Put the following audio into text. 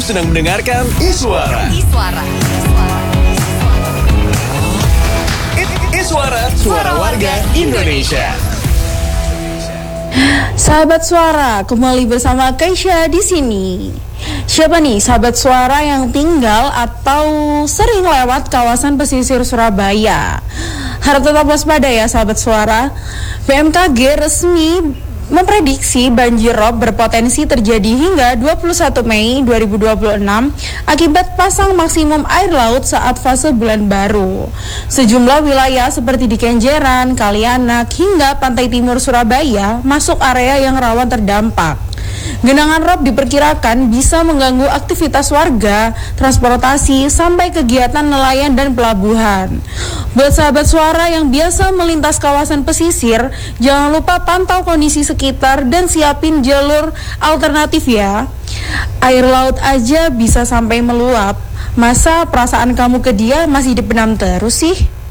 sedang mendengarkan Iswara. Iswara, suara warga Indonesia. Sahabat Suara, kembali bersama Keisha di sini. Siapa nih sahabat Suara yang tinggal atau sering lewat kawasan pesisir Surabaya? Harap tetap waspada ya sahabat Suara. BMKG resmi memprediksi banjir rob berpotensi terjadi hingga 21 Mei 2026 akibat pasang maksimum air laut saat fase bulan baru. Sejumlah wilayah seperti di Kenjeran, Kalianak, hingga pantai timur Surabaya masuk area yang rawan terdampak. Genangan rob diperkirakan bisa mengganggu aktivitas warga, transportasi, sampai kegiatan nelayan dan pelabuhan. Buat sahabat Suara yang biasa melintas kawasan pesisir, jangan lupa pantau kondisi sekitar dan siapin jalur alternatif ya. Air laut aja bisa sampai meluap, masa perasaan kamu ke dia masih dipendam terus sih?